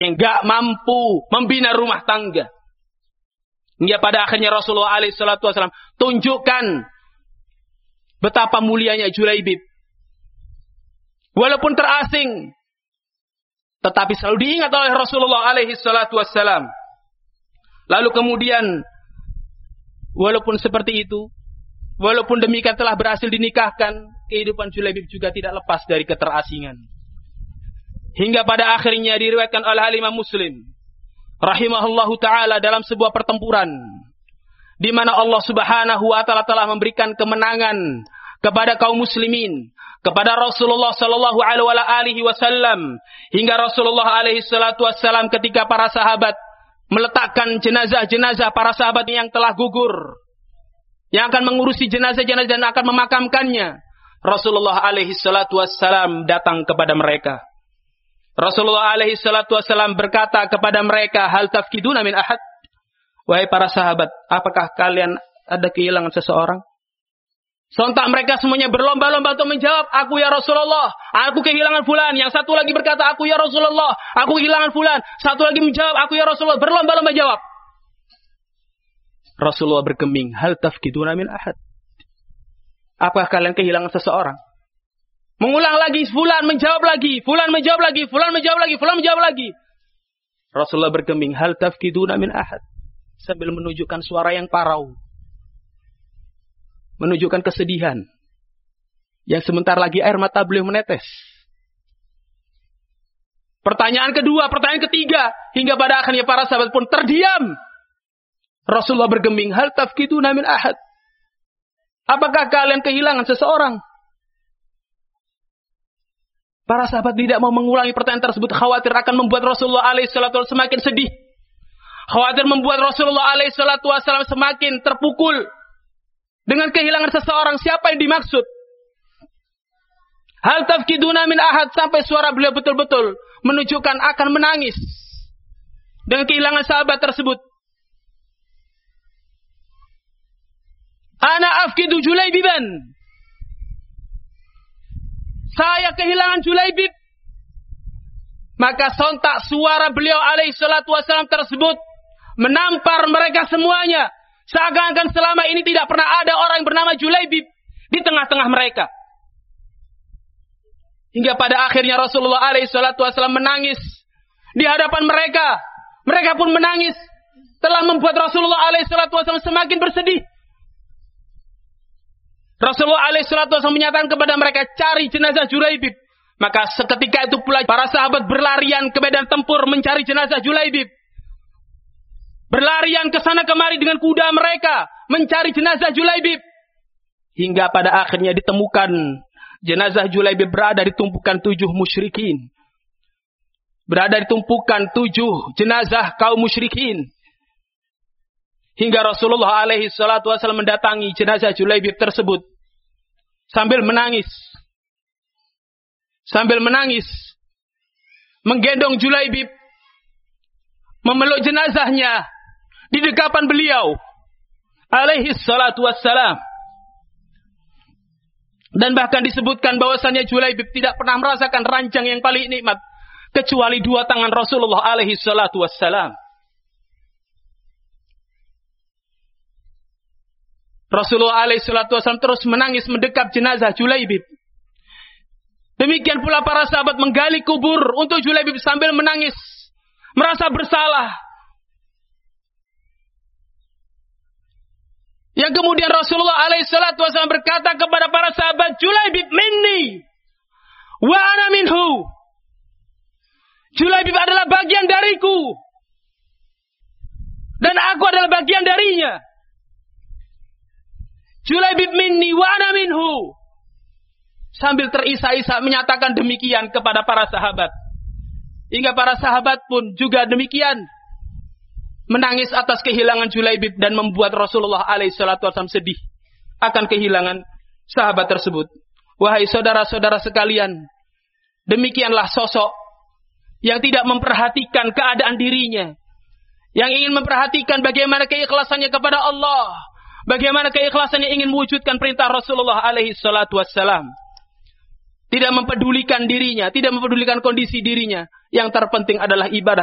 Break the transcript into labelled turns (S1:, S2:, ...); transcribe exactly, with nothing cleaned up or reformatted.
S1: yang gak mampu membina rumah tangga. Hingga pada akhirnya Rasulullah alaihi salatu wasallam tunjukkan betapa mulianya Julaibib. Walaupun terasing, tetapi selalu diingat oleh Rasulullah alaihi salatu wassalam. Lalu kemudian, walaupun seperti itu, walaupun demikian telah berhasil dinikahkan, kehidupan Julaibib juga tidak lepas dari keterasingan. Hingga pada akhirnya diriwayatkan oleh Imam Muslim rahimahullahu taala dalam sebuah pertempuran di mana Allah Subhanahu wa taala telah memberikan kemenangan kepada kaum muslimin, kepada Rasulullah sallallahu alaihi wasallam, hingga Rasulullah alaihi salatu wasallam ketika para sahabat meletakkan jenazah-jenazah para sahabat yang telah gugur, yang akan mengurusi jenazah-jenazah dan akan memakamkannya, Rasulullah alaihi salatu wasallam datang kepada mereka. Rasulullah alaihi salatu wasallam berkata kepada mereka, hal tafkiduna min ahad? Wahai para sahabat, apakah kalian ada kehilangan seseorang? Sontak mereka semuanya berlomba-lomba untuk menjawab, aku ya Rasulullah, aku kehilangan fulan. Yang satu lagi berkata, aku ya Rasulullah, aku kehilangan fulan. Satu lagi menjawab, aku ya Rasulullah, berlomba-lomba jawab. Rasulullah bergeming, hal tafkiduna min ahad? Apakah kalian kehilangan seseorang? Mengulang lagi, fulan menjawab lagi, fulan menjawab lagi, fulan menjawab lagi, fulan menjawab lagi. Rasulullah bergeming, hal tafkiduna min ahad? Sambil menunjukkan suara yang parau, menunjukkan kesedihan, yang sebentar lagi air mata beliau menetes. Pertanyaan kedua, pertanyaan ketiga, hingga pada akhirnya para sahabat pun terdiam. Rasulullah bergeming, hal tafkiduna min ahad? Apakah kalian kehilangan seseorang? Para sahabat tidak mau mengulangi pertanyaan tersebut, khawatir akan membuat Rasulullah alaihi salatu wasallam semakin sedih. Khawatir membuat Rasulullah alaihi salatu wasallam semakin terpukul dengan kehilangan seseorang. Siapa yang dimaksud? Hal tafkiduna min ahad? Sampai suara beliau betul-betul menunjukkan akan menangis dengan kehilangan sahabat tersebut. Ana afkidu Julaibiban. Saya kehilangan Julaibib. Maka sontak suara beliau alaihi salatu wasallam tersebut menampar mereka semuanya. Seakan-akan selama ini tidak pernah ada orang yang bernama Julaibib di tengah-tengah mereka. Hingga pada akhirnya Rasulullah alaihi salatu wasallam menangis di hadapan mereka. Mereka pun menangis. Telah membuat Rasulullah alaihi salatu wasallam semakin bersedih. Rasulullah alaihi salatu wasallam menyatakan kepada mereka, cari jenazah Julaibib. Maka seketika itu pula para sahabat berlarian ke medan tempur mencari jenazah Julaibib. Berlarian ke sana kemari dengan kuda mereka mencari jenazah Julaibib. Hingga pada akhirnya ditemukan jenazah Julaibib berada di tumpukan tujuh musyrikin. Berada di tumpukan tujuh jenazah kaum musyrikin. Hingga Rasulullah alaihi salatu wasallam mendatangi jenazah Julaibib tersebut sambil menangis. Sambil menangis, menggendong Julaibib, memeluk jenazahnya di dekapan beliau alaihi salatu wassalam. Dan bahkan disebutkan bahwasannya Julaibib tidak pernah merasakan ranjang yang paling nikmat kecuali dua tangan Rasulullah alaihi salatu wassalam. Rasulullah alaihi salatu wassalam terus menangis mendekap jenazah Julaibib. Demikian pula para sahabat menggali kubur untuk Julaibib sambil menangis, merasa bersalah. Yang kemudian Rasulullah alaihi salatu wasallam berkata kepada para sahabat, Julaibib minni wa ana minhu. Julaibib adalah bagian dariku dan aku adalah bagian darinya. Julaibib minni wa ana minhu. Sambil terisa-isa menyatakan demikian kepada para sahabat. Hingga para sahabat pun juga demikian. Menangis atas kehilangan Julaibib dan membuat Rasulullah alaihi salatu wasallam sedih akan kehilangan sahabat tersebut. Wahai saudara-saudara sekalian, demikianlah sosok yang tidak memperhatikan keadaan dirinya. Yang ingin memperhatikan bagaimana keikhlasannya kepada Allah. Bagaimana keikhlasannya ingin mewujudkan perintah Rasulullah alaihi salatu wassalam. Tidak mempedulikan dirinya, tidak mempedulikan kondisi dirinya. Yang terpenting adalah ibadah